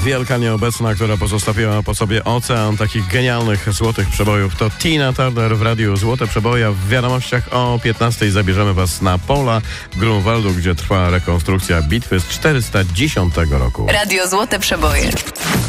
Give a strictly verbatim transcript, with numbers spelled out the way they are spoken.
wielka nieobecna, która pozostawiła po sobie ocean takich genialnych złotych przebojów. To Tina Turner w Radiu Złote Przeboje. W wiadomościach o piętnastej zabierzemy Was na pola w Grunwaldu, gdzie trwa rekonstrukcja bitwy z czterysta dziesiątego roku. Radio Złote Przeboje.